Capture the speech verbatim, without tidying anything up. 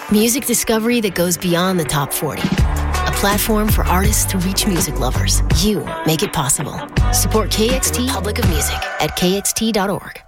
Music discovery that goes beyond the top forty. A platform for artists to reach music lovers. You make it possible. Support K X T Republic of Music at K X T dot org.